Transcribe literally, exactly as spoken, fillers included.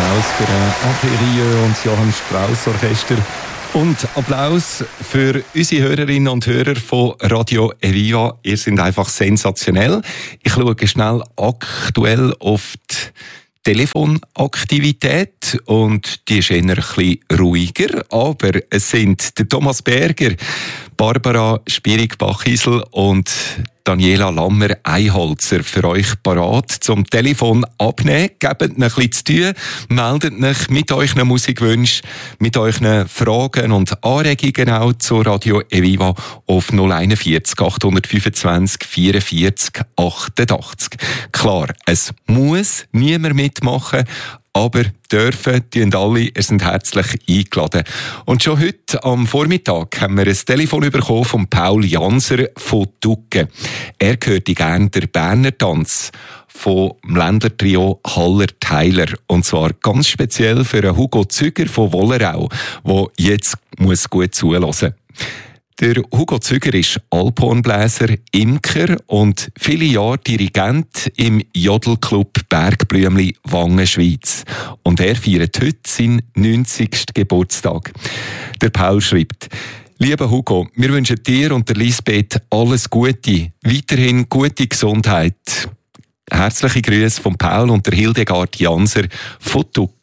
Applaus für André Rieu und das Johann Strauss Orchester. Und Applaus für unsere Hörerinnen und Hörer von Radio Eviva. Ihr seid einfach sensationell. Ich schaue schnell aktuell auf die Telefonaktivität und die ist eher ein bisschen ruhiger, aber es sind der Thomas Berger, Barbara Spierig-Bachisel und Daniela Lammer-Eiholzer für euch parat zum Telefon abnehmen. Gebt ihnen ein bisschen zu tun, meldet euch mit euren Musikwünschen, mit euren Fragen und Anregungen auch zu Radio Eviva auf null einundvierzig achthundertfünfundzwanzig vierundvierzig achtundachtzig. Klar, es muss niemand mitmachen, aber dürfen, tun alle, ihr seid herzlich eingeladen. Und schon heute am Vormittag haben wir ein Telefon bekommen von Paul Janser von Ducke. Er hörte gerne den Berner Tanz vom Ländlertrio Haller-Tyler. Und zwar ganz speziell für einen Hugo Züger von Wollerau, der jetzt muss gut zuhören muss. Der Hugo Züger ist Alphornbläser, Imker und viele Jahre Dirigent im Jodelclub Bergblümli Wangen, Schweiz. Und er feiert heute seinen neunzigsten Geburtstag. Der Paul schreibt: Lieber Hugo, wir wünschen dir und der Lisbeth alles Gute, weiterhin gute Gesundheit. Herzliche Grüße von Paul und der Hildegard Janser von Ducke.